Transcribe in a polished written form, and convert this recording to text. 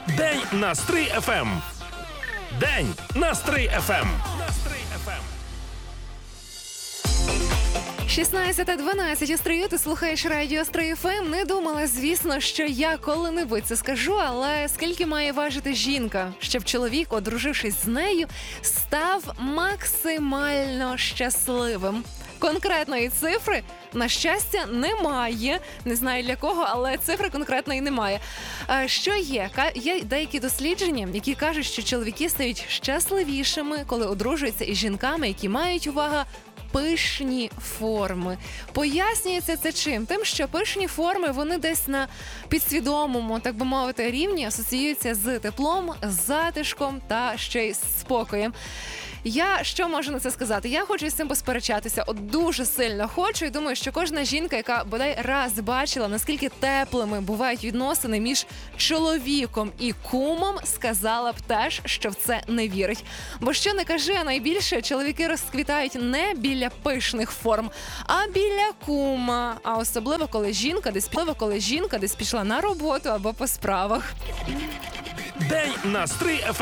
День на Стрий ФМ. День на Стрий ФМ. 16:12 у Стрию, ти слухаєш радіо Стрий ФМ. Не думала, звісно, що я коли-небудь це скажу, але скільки має важити жінка, щоб чоловік, одружившись з нею, став максимально щасливим? Конкретної цифри, на щастя, немає. Не знаю для кого, але цифри конкретної немає. Що є? Є деякі дослідження, які кажуть, що чоловіки стають щасливішими, коли одружуються із жінками, які мають, увага, пишні форми. Пояснюється це чим? Тим, що пишні форми, вони десь на підсвідомому, так би мовити, рівні асоціюються з теплом, з затишком та ще й з спокоєм. Я що можу на це сказати? Я хочу з цим посперечатися. От дуже сильно хочу і думаю, що кожна жінка, яка бодай раз бачила, наскільки теплими бувають відносини між чоловіком і кумом, сказала б теж, що в це не вірить. Бо що не кажи, а найбільше чоловіки розквітають не біля пишних форм, а біля кума. А особливо, коли жінка десь пішла на роботу або по справах. День на Стрий ФМ.